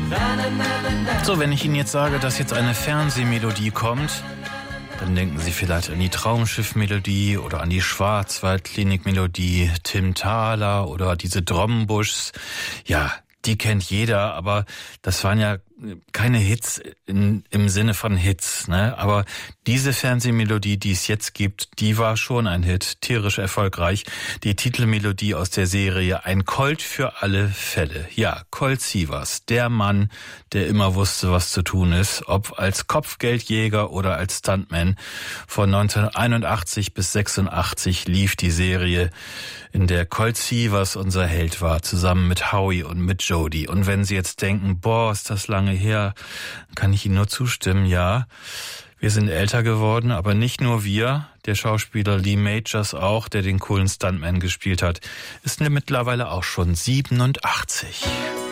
So, wenn ich Ihnen jetzt sage, dass jetzt eine Fernsehmelodie kommt, dann denken Sie vielleicht an die Traumschiff-Melodie oder an die Schwarzwaldklinik-Melodie, Tim Thaler oder diese Drombuschs. Ja, die kennt jeder, aber das waren ja keine Hits im Sinne von Hits, ne? Aber diese Fernsehmelodie, die es jetzt gibt, die war schon ein Hit, tierisch erfolgreich. Die Titelmelodie aus der Serie Ein Colt für alle Fälle. Ja, Colt Sievers, der Mann, der immer wusste, was zu tun ist, ob als Kopfgeldjäger oder als Stuntman. Von 1981 bis 86 lief die Serie, in der Colt Sievers unser Held war, zusammen mit Howie und mit Jodie. Und wenn Sie jetzt denken, boah, ist das lange her, kann ich Ihnen nur zustimmen, ja. Wir sind älter geworden, aber nicht nur wir. Der Schauspieler Lee Majors auch, der den coolen Stuntman gespielt hat, ist mittlerweile auch schon 87.